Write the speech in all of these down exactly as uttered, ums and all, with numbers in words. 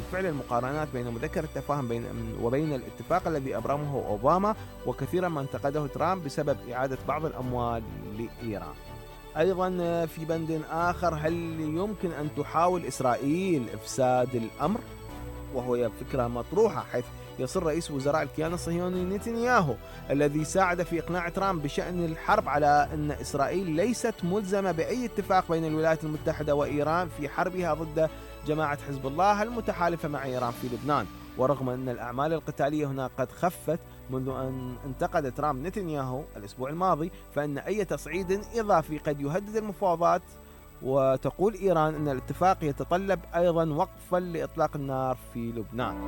بالفعل المقارنات بين مذكرة التفاهم بين وبين الاتفاق الذي أبرمه أوباما، وكثيرا ما انتقده ترامب بسبب إعادة بعض الأموال لإيران. أيضا في بند آخر، هل يمكن أن تحاول إسرائيل إفساد الأمر؟ وهو فكرة مطروحة، حيث يصر رئيس وزراء الكيان الصهيوني نتنياهو الذي ساعد في إقناع ترامب بشأن الحرب على أن إسرائيل ليست ملزمة بأي اتفاق بين الولايات المتحدة وإيران في حربها ضد جماعة حزب الله المتحالفة مع إيران في لبنان. ورغم أن الأعمال القتالية هنا قد خفت منذ أن انتقد ترامب نتنياهو الأسبوع الماضي، فإن أي تصعيد إضافي قد يهدد المفاوضات. وتقول إيران أن الاتفاق يتطلب أيضا وقفا لإطلاق النار في لبنان.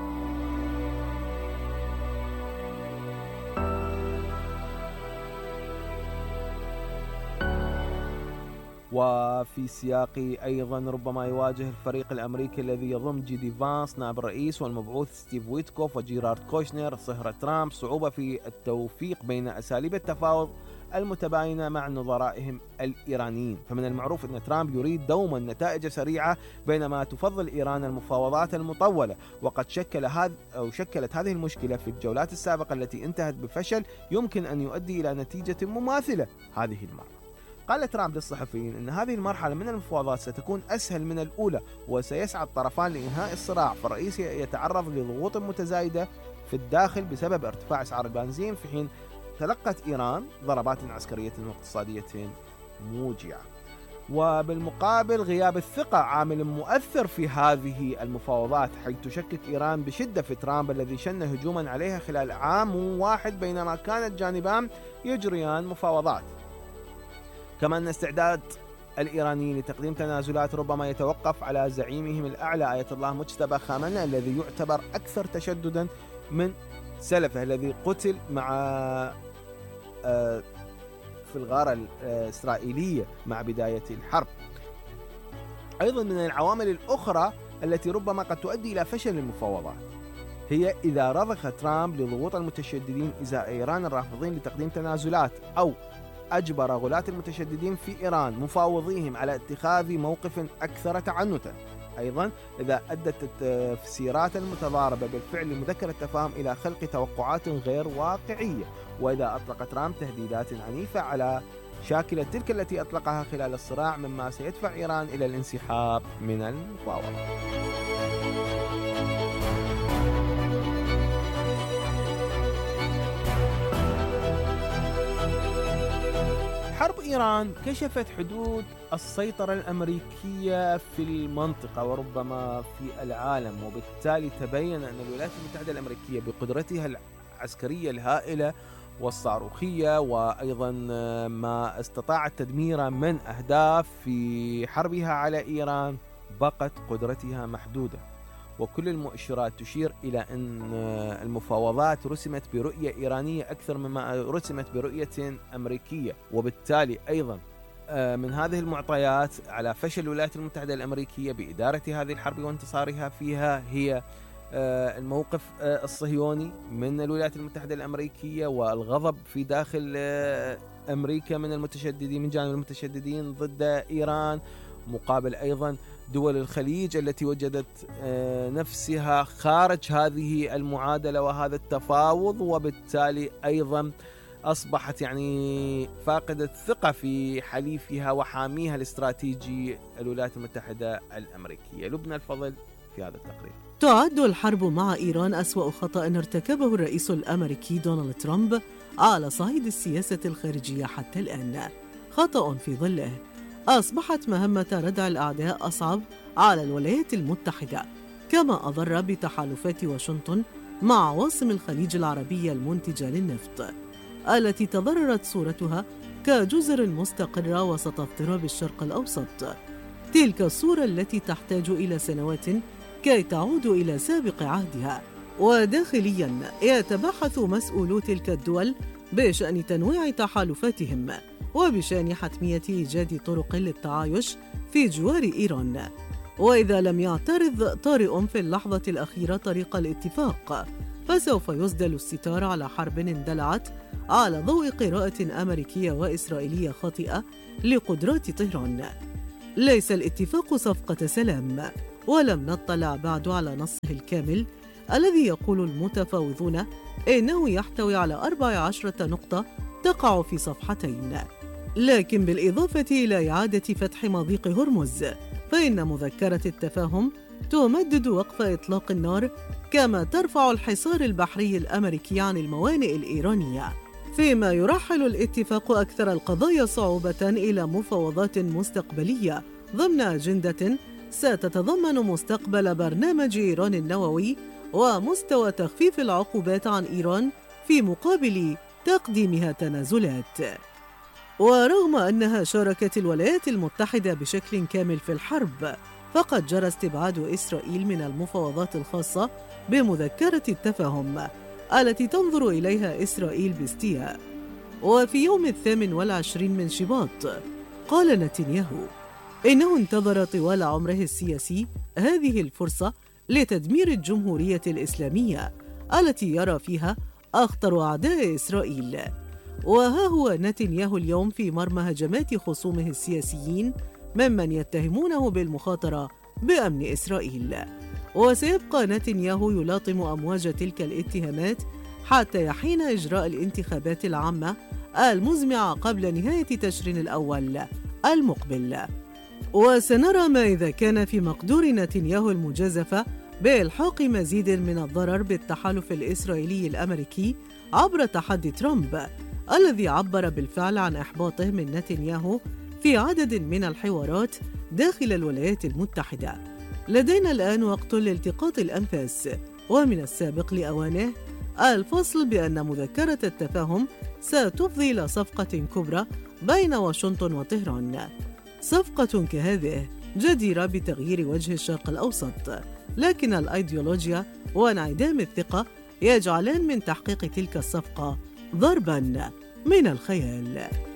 وفي سياق أيضا ربما يواجه الفريق الأمريكي الذي يضم جي دي فانس نائب الرئيس والمبعوث ستيف ويتكوف وجيرارد كوشنر صهر ترامب صعوبة في التوفيق بين أساليب التفاوض المتباينة مع نظرائهم الإيرانيين. فمن المعروف أن ترامب يريد دوما نتائج سريعة، بينما تفضل إيران المفاوضات المطولة. وقد شكل هذا أو شكلت هذه المشكلة في الجولات السابقة التي انتهت بفشل يمكن أن يؤدي إلى نتيجة مماثلة هذه المرة. قال ترامب للصحفيين أن هذه المرحلة من المفاوضات ستكون أسهل من الأولى، وسيسعى الطرفان لإنهاء الصراع، فالرئيس يتعرض لضغوط متزايدة في الداخل بسبب ارتفاع أسعار البنزين، في حين تلقت إيران ضربات عسكرية واقتصادية موجعة. وبالمقابل غياب الثقة عامل مؤثر في هذه المفاوضات، حيث تشكك إيران بشدة في ترامب الذي شن هجوما عليها خلال عام واحد بينما كان الجانبان يجريان مفاوضات. كما أن استعداد الإيرانيين لتقديم تنازلات ربما يتوقف على زعيمهم الأعلى آية الله مجتبى خامنئي الذي يعتبر أكثر تشددا من سلفه الذي قتل مع في الغارة الإسرائيلية مع بداية الحرب. أيضا من العوامل الأخرى التي ربما قد تؤدي إلى فشل المفاوضات هي إذا رضخ ترامب لضغوط المتشددين إزاء إيران الرافضين لتقديم تنازلات، أو أجبر غلاة المتشددين في إيران مفاوضيهم على اتخاذ موقف أكثر تعنتا. أيضا إذا أدت التفسيرات المتضاربة بالفعل لمذكرة التفاهم إلى خلق توقعات غير واقعية، وإذا أطلق ترامب تهديدات عنيفة على شاكلة تلك التي أطلقها خلال الصراع، مما سيدفع إيران إلى الانسحاب من المفاوضة. حرب إيران كشفت حدود السيطرة الأمريكية في المنطقة وربما في العالم، وبالتالي تبين أن الولايات المتحدة الأمريكية بقدرتها العسكرية الهائلة والصاروخية، وأيضا ما استطاعت تدميره من أهداف في حربها على إيران، بقت قدرتها محدودة. وكل المؤشرات تشير إلى أن المفاوضات رسمت برؤية إيرانية أكثر مما رسمت برؤية أمريكية، وبالتالي أيضا من هذه المعطيات على فشل الولايات المتحدة الأمريكية بإدارة هذه الحرب وانتصارها فيها هي الموقف الصهيوني من الولايات المتحدة الأمريكية، والغضب في داخل أمريكا من المتشددين من جانب المتشددين ضد إيران، مقابل أيضا دول الخليج التي وجدت نفسها خارج هذه المعادلة وهذا التفاوض، وبالتالي أيضا أصبحت يعني فاقدة ثقة في حليفها وحاميها الاستراتيجي الولايات المتحدة الأمريكية. لبنى الفضل في هذا التقرير. تعد الحرب مع إيران أسوأ خطأ ارتكبه الرئيس الأمريكي دونالد ترامب على صعيد السياسة الخارجية حتى الآن، خطأ في ظله أصبحت مهمة ردع الأعداء أصعب على الولايات المتحدة، كما أضر بتحالفات واشنطن مع عواصم الخليج العربية المنتجة للنفط التي تضررت صورتها كجزر مستقرة وسط اضطراب الشرق الأوسط، تلك الصورة التي تحتاج إلى سنوات كي تعود إلى سابق عهدها. وداخلياً يتباحث مسؤولو تلك الدول بشأن تنويع تحالفاتهم وبشأن حتمية إيجاد طرق للتعايش في جوار إيران، وإذا لم يعترض طارئ في اللحظة الأخيرة طريق الاتفاق فسوف يسدل الستار على حرب اندلعت على ضوء قراءة أمريكية وإسرائيلية خاطئة لقدرات طهران. ليس الاتفاق صفقة سلام، ولم نطلع بعد على نصه الكامل الذي يقول المتفاوضون إنه يحتوي على أربع عشرة نقطة تقع في صفحتين. لكن بالإضافة إلى إعادة فتح مضيق هرمز، فإن مذكرة التفاهم تمدد وقف إطلاق النار، كما ترفع الحصار البحري الأمريكي عن الموانئ الإيرانية، فيما يرحل الاتفاق أكثر القضايا صعوبة إلى مفاوضات مستقبلية ضمن أجندة ستتضمن مستقبل برنامج إيران النووي ومستوى تخفيف العقوبات عن إيران في مقابل تقديمها تنازلات. ورغم أنها شاركت الولايات المتحدة بشكل كامل في الحرب، فقد جرى استبعاد إسرائيل من المفاوضات الخاصة بمذكرة التفاهم التي تنظر إليها إسرائيل باستياء. وفي يوم الثامن والعشرين من شباط قال نتنياهو إنه انتظر طوال عمره السياسي هذه الفرصة لتدمير الجمهورية الإسلامية التي يرى فيها أخطر أعداء إسرائيل. وها هو نتنياهو اليوم في مرمى هجمات خصومه السياسيين ممن يتهمونه بالمخاطرة بأمن إسرائيل. وسيبقى نتنياهو يلاطم أمواج تلك الاتهامات حتى يحين إجراء الانتخابات العامة المزمعة قبل نهاية تشرين الأول المقبل. وسنرى ما إذا كان في مقدور نتنياهو المجازفة بإلحاق مزيد من الضرر بالتحالف الإسرائيلي الأمريكي عبر تحدي ترامب، الذي عبر بالفعل عن إحباطه من نتنياهو في عدد من الحوارات داخل الولايات المتحدة. لدينا الآن وقت لالتقاط الأنفاس، ومن السابق لأوانه الفصل بأن مذكرة التفاهم ستفضي إلى صفقة كبرى بين واشنطن وطهران. صفقة كهذه جديرة بتغيير وجه الشرق الأوسط، لكن الأيديولوجيا وانعدام الثقة يجعلان من تحقيق تلك الصفقة ضرباً من الخيال.